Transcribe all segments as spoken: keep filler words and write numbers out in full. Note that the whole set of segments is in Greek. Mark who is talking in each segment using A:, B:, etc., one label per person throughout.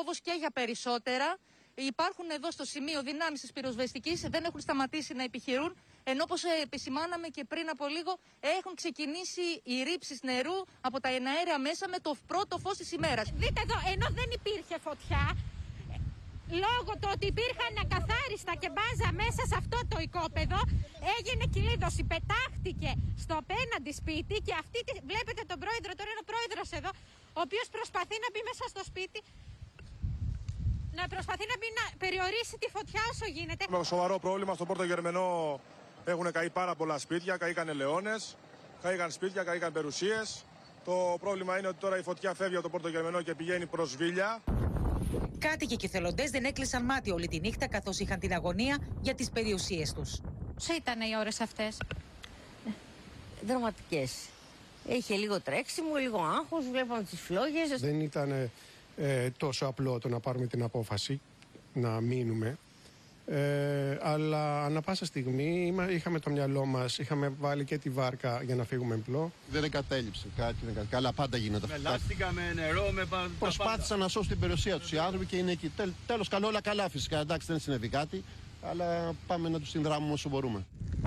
A: φόβος και για περισσότερα. Υπάρχουν εδώ στο σημείο δυνάμεις της πυροσβεστικής, δεν έχουν σταματήσει να επιχειρούν, ενώ όπως επισημάναμε και πριν από λίγο έχουν ξεκινήσει οι ρήψεις νερού από τα εναέρια μέσα με το πρώτο φως της ημέρας.
B: Δείτε εδώ, ενώ δεν υπήρχε φωτιά, λόγω του ότι υπήρχαν ακαθάριστα και μπάζα μέσα σε αυτό το οικόπεδο, έγινε κυλίδωση, πετάχτηκε στο απέναντι σπίτι και αυτή, βλέπετε τον πρόεδρο, τώρα είναι ο πρόεδρος εδώ, ο οποίος προσπαθεί να μπει μέσα στο σπίτι, να προσπαθεί να, μπει, να περιορίσει τη φωτιά όσο γίνεται.
C: Με σοβαρό πρόβλημα στο Πόρτο Γερμενό έχουν καεί πάρα πολλά σπίτια, καήκαν ελαιώνες, καήκαν σπίτια, καήκαν περιουσίες. Το πρόβλημα είναι ότι τώρα η φωτιά φεύγει από το Πόρτο Γερμενό και πηγαίνει προς Βίλια.
D: Κάτοικοι και θελοντές δεν έκλεισαν μάτι όλη τη νύχτα καθώς είχαν την αγωνία για τις περιουσίες τους.
B: Πώς ήταν οι ώρες αυτές?
E: Δραματικές. Είχε λίγο τρέξιμο, λίγο άγχος, βλέπαμε τις φλόγες.
F: Δεν ήταν ε, τόσο απλό το να πάρουμε την απόφαση να μείνουμε. Ε, αλλά ανά πάσα στιγμή είχαμε το μυαλό μας, είχαμε βάλει και τη βάρκα για να φύγουμε εμπλό.
G: Δεν εγκατέλειψε κάτι, δεν καλά, πάντα γίνεται.
H: Με λάστικα, με νερό, με πάντα.
G: Προσπάθησαν να σώσουν την περιουσία τους οι άνθρωποι και είναι εκεί. Τέλ, τέλος, καλό, όλα καλά φυσικά. Εντάξει, δεν συνέβη κάτι, αλλά πάμε να τους συνδράμουμε όσο μπορούμε.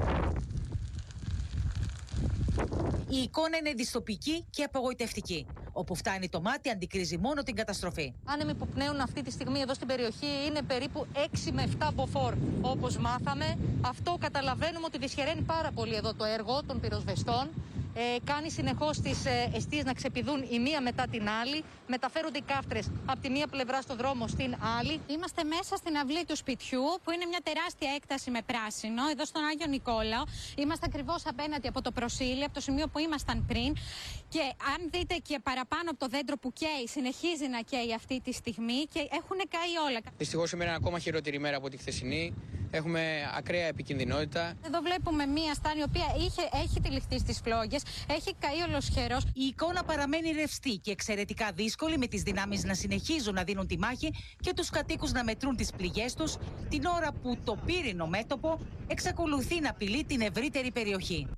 D: Η εικόνα είναι δυστοπική και απογοητευτική. Όπου φτάνει το μάτι, αντικρίζει μόνο την καταστροφή.
A: Άνεμοι που πνέουν αυτή τη στιγμή εδώ στην περιοχή είναι περίπου έξι με επτά μποφόρ. Όπως μάθαμε, αυτό καταλαβαίνουμε ότι δυσχεραίνει πάρα πολύ εδώ το έργο των πυροσβεστών. Ε, κάνει συνεχώς τις ε, εστίες να ξεπηδούν η μία μετά την άλλη. Μεταφέρονται οι κάφτρες από τη μία πλευρά στο δρόμο στην άλλη.
B: Είμαστε μέσα στην αυλή του σπιτιού, που είναι μια τεράστια έκταση με πράσινο, εδώ στον Άγιο Νικόλαο. Είμαστε ακριβώς απέναντι από το προσήλι, από το σημείο που ήμασταν πριν. Και αν δείτε και παραπάνω από το δέντρο που καίει, συνεχίζει να καίει αυτή τη στιγμή και έχουν καεί όλα.
I: Δυστυχώς σήμερα είναι ακόμα χειρότερη ημέρα από τη χθεσινή. Έχουμε ακραία επικινδυνότητα.
B: Εδώ βλέπουμε μία στάνη η οποία είχε, έχει τυλιχθεί στις φλόγες, έχει καεί ολοσχερός.
D: Η εικόνα παραμένει ρευστή και εξαιρετικά δύσκολη, με τις δυνάμεις να συνεχίζουν να δίνουν τη μάχη και τους κατοίκους να μετρούν τις πληγές τους, την ώρα που το πύρινο μέτωπο εξακολουθεί να απειλεί την ευρύτερη περιοχή.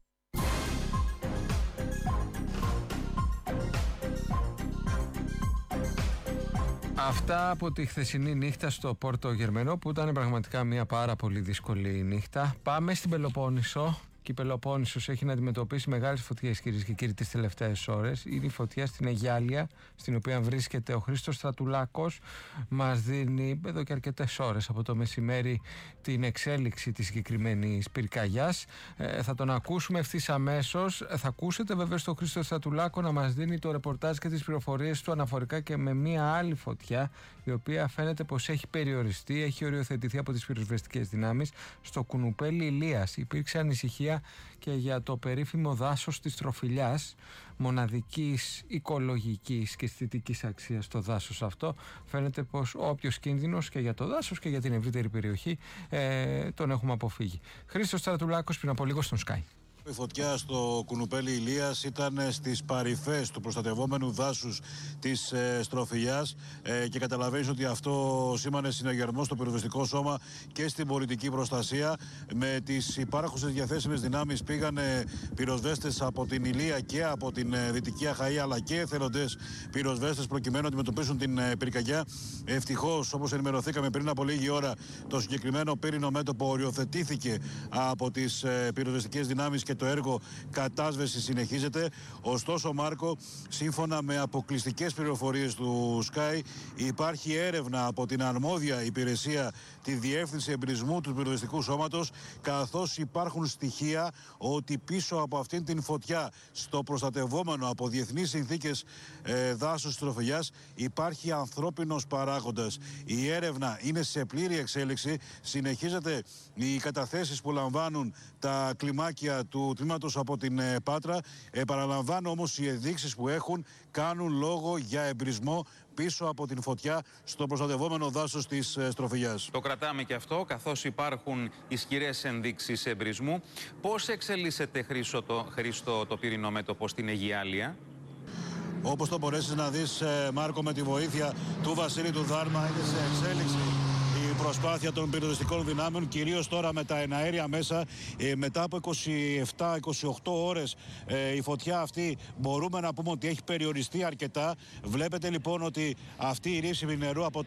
J: Αυτά από τη χθεσινή νύχτα στο Πόρτο Γερμενό, που ήταν πραγματικά μια πάρα πολύ δύσκολη νύχτα. Πάμε στην Πελοπόννησο. Και η Πελοπόννησος έχει να αντιμετωπίσει μεγάλες φωτιές, κυρίες και κύριοι, τις τελευταίες ώρες. Είναι η φωτιά στην Αιγιάλεια, στην οποία βρίσκεται ο Χρήστος Στρατουλάκος. Μας δίνει εδώ και αρκετές ώρες από το μεσημέρι την εξέλιξη της συγκεκριμένης πυρκαγιάς. Ε, θα τον ακούσουμε ευθύς αμέσως. Θα ακούσετε βέβαια στον Χρήστο Στρατουλάκο να μας δίνει το ρεπορτάζ και τις πληροφορίες του αναφορικά και με μία άλλη φωτιά, η οποία φαίνεται πως έχει περιοριστεί, έχει οριοθετηθεί από τις πυροσβεστικές δυνάμεις στο Κουνουπέλι Ηλίας. Υπήρξε ανησυχία και για το περίφημο δάσος της Τροφιλιάς, μοναδικής οικολογικής και αισθητικής αξίας στο δάσος αυτό. Φαίνεται πως όποιος κίνδυνος και για το δάσος και για την ευρύτερη περιοχή ε, τον έχουμε αποφύγει. Χρήστος Στρατουλάκος πριν από λίγο στον Sky.
K: Η φωτιά στο Κουνουπέλι Ηλίας ήταν στις παρυφές του προστατευόμενου δάσους της ε, Στροφιλιάς ε, και καταλαβαίνεις ότι αυτό σήμανε συναγερμό στο πυροσβεστικό σώμα και στην πολιτική προστασία. Με τις υπάρχουσες διαθέσιμες δυνάμεις πήγανε πυροσβέστες από την Ηλία και από την ε, Δυτική Αχαΐα, αλλά και εθελοντές πυροσβέστες προκειμένου να αντιμετωπίσουν την ε, πυρκαγιά. Ευτυχώς, όπως ενημερωθήκαμε πριν από λίγη ώρα, το συγκεκριμένο πύρινο μέτωπο οριοθετήθηκε από τις ε, πυροσβεστικές δυνάμεις και το έργο κατάσβεση συνεχίζεται. Ωστόσο, Μάρκο, σύμφωνα με αποκλειστικές πληροφορίες του Sky, υπάρχει έρευνα από την αρμόδια υπηρεσία, τη Διεύθυνση Εμπρισμού του Πυροσβεστικού Σώματος, καθώς υπάρχουν στοιχεία ότι πίσω από αυτήν την φωτιά στο προστατευόμενο από διεθνείς συνθήκες ε, δάσους της Τροφιλιάς υπάρχει ανθρώπινος παράγοντας. Η έρευνα είναι σε πλήρη εξέλιξη. Συνεχίζεται οι καταθέσεις που λαμβάνουν τα κλιμάκια του τμήματος από την ε, Πάτρα. Επαναλαμβάνω όμως, οι ενδείξεις που έχουν κάνουν λόγο για εμπρισμό πίσω από την φωτιά στο προστατευόμενο δάσος της ε, Στροφιλιάς.
L: Το κρατάμε και αυτό, καθώς υπάρχουν ισχυρές ενδείξεις εμπρισμού. Πώς εξελίσσεται, Χρήστο, το, Χρήστο, το πύρινο μέτωπο στην Αιγιάλεια?
K: Όπως το μπορέσεις να δεις, ε, Μάρκο, με τη βοήθεια του Βασίλη του Δάρμα, είναι σε εξέλιξη η προσπάθεια των πυροσβεστικών δυνάμεων, κυρίως τώρα με τα εναέρια μέσα. Ε, μετά από είκοσι επτά είκοσι οκτώ ώρες ε, η φωτιά αυτή μπορούμε να πούμε ότι έχει περιοριστεί αρκετά. Βλέπετε λοιπόν ότι αυτή η ρήψη νερού από